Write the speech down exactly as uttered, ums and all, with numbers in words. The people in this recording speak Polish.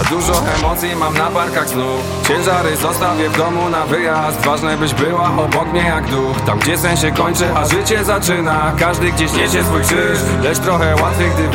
dużo emocji mam na barkach znów. Ciężary zostawię w domu na wyjazd. Ważne byś była obok mnie jak duch. Tam gdzie sen się kończy, a życie zaczyna. Każdy gdzieś niesie swój krzyż, lecz trochę łatwiej, gdy